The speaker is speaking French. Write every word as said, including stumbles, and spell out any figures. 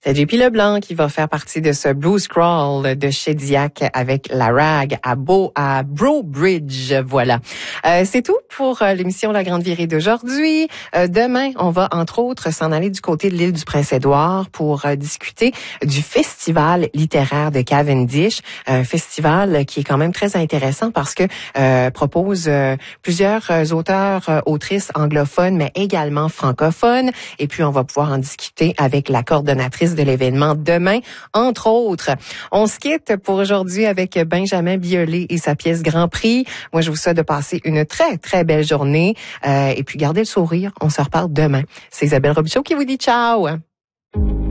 C'est J P Leblanc qui va faire partie de ce Blues Crawl de chez Diac avec la rag à Beau, à Brobridge. Voilà. Euh, c'est tout pour euh, l'émission La Grande Virée d'aujourd'hui. Euh, demain, on va entre autres s'en aller du côté de l'île du Prince-Édouard pour euh, discuter du festival littéraire de Cavendish, un festival qui est quand même très intéressant parce que euh, propose euh, plusieurs euh, auteurs, euh, autrices anglophones, mais également francophones. Et puis, on va pouvoir en discuter avec la coordonnatrice de l'événement demain, entre autres. On se quitte pour aujourd'hui avec Benjamin Biolay et sa pièce Grand Prix. Moi, je vous souhaite de passer une très, très belle journée. Euh, et puis, gardez le sourire. On se reparle demain. C'est Isabelle Robichaud qui vous dit ciao!